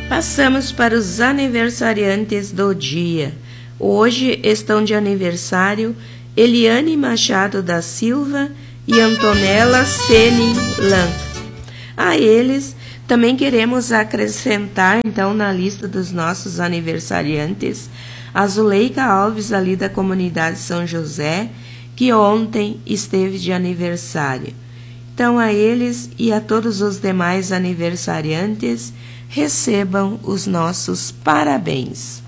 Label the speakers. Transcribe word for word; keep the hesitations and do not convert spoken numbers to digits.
Speaker 1: Passamos para os aniversariantes do dia. Hoje estão de aniversário Eliane Machado da Silva e Antonella Senin Lanca. A eles também queremos acrescentar, então, na lista dos nossos aniversariantes, a Zuleika Alves, ali da comunidade São José, que ontem esteve de aniversário. Então, a eles e a todos os demais aniversariantes, recebam os nossos parabéns.